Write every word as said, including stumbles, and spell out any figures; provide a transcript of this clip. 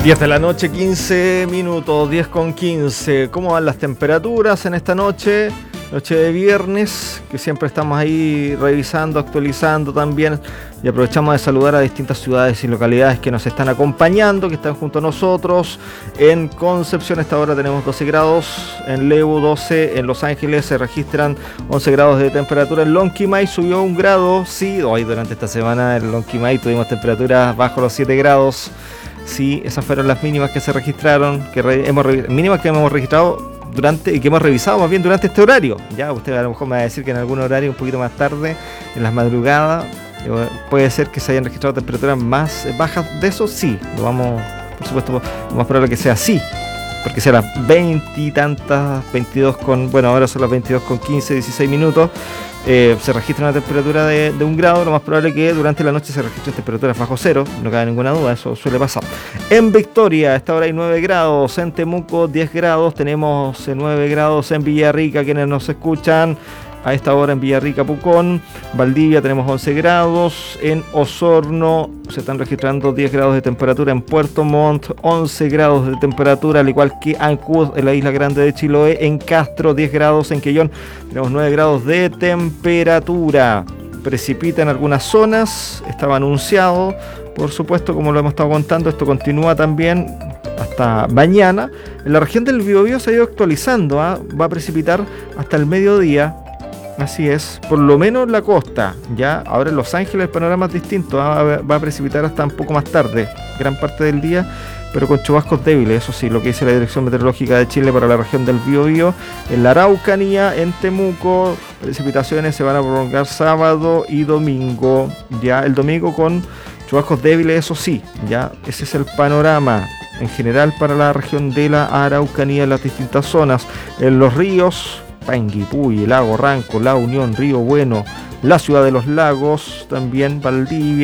diez de la noche, quince minutos, diez con quince. ¿Cómo van las temperaturas en esta noche? Noche de viernes, que siempre estamos ahí revisando, actualizando también. Y aprovechamos de saludar a distintas ciudades y localidades que nos están acompañando, que están junto a nosotros. En Concepción a esta hora tenemos doce grados, en Lebu doce, en Los Ángeles se registran once grados de temperatura. En Lonquimay subió un grado, sí, hoy durante esta semana en Lonquimay tuvimos temperaturas bajo los siete grados. Sí, esas fueron las mínimas que se registraron, que re, hemos mínimas que hemos registrado durante y que hemos revisado más bien durante este horario. Ya usted a lo mejor me va a decir que en algún horario un poquito más tarde, en las madrugadas, eh, puede ser que se hayan registrado temperaturas más bajas de eso. Sí, lo vamos, por supuesto, lo más probable que sea así, porque sea las veinte y tantas, veintidós con, bueno, ahora son las veintidós con quince, dieciséis minutos. Eh, se registra una temperatura de, de un grado, lo más probable que durante la noche se registren temperaturas bajo cero, no cabe ninguna duda, eso suele pasar. En Victoria, a esta hora hay nueve grados, en Temuco diez grados, tenemos nueve grados en Villarrica, quienes nos escuchan a esta hora en Villarrica, Pucón, Valdivia tenemos once grados, en Osorno se están registrando diez grados de temperatura, en Puerto Montt once grados de temperatura, al igual que Ancud en la isla grande de Chiloé, en Castro diez grados, en Quellón tenemos nueve grados de temperatura. Precipita en algunas zonas, estaba anunciado, por supuesto, como lo hemos estado contando, esto continúa también hasta mañana. En la región del Biobío se ha ido actualizando, ¿eh? Va a precipitar hasta el mediodía. Así es, por lo menos en la costa, ya ahora en Los Ángeles el panorama es distinto, ¿eh? Va a precipitar hasta un poco más tarde, gran parte del día, pero con chubascos débiles, eso sí, lo que dice la Dirección Meteorológica de Chile para la región del Biobío. En la Araucanía, en Temuco, precipitaciones se van a prolongar sábado y domingo, ya el domingo con chubascos débiles, eso sí, ya ese es el panorama en general para la región de la Araucanía en las distintas zonas. En los ríos, Panguipulli, Lago Ranco, La Unión, Río Bueno, la Ciudad de los Lagos, también Valdivia,